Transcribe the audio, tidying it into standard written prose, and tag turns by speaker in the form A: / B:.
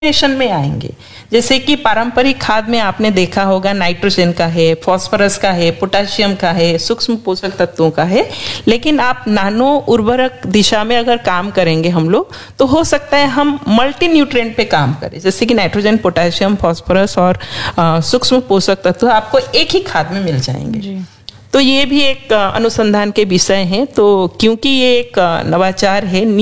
A: में आएंगे। जैसे कि पारंपरिक खाद में आपने देखा होगा नाइट्रोजन का है, फास्फोरस का है, पोटेशियम का है, सूक्ष्म पोषक तत्वों का है। लेकिन आप नानो उर्वरक दिशा में अगर काम करेंगे हम लोग, तो हो सकता है हम मल्टी न्यूट्रिएंट पे काम करें, जैसे कि नाइट्रोजन, पोटेशियम, फास्फोरस और सूक्ष्म पोषक तत्व आपको एक ही खाद में मिल जाएंगे। तो ये भी एक अनुसंधान के विषय हैं। तो क्योंकि ये एक नवाचार है,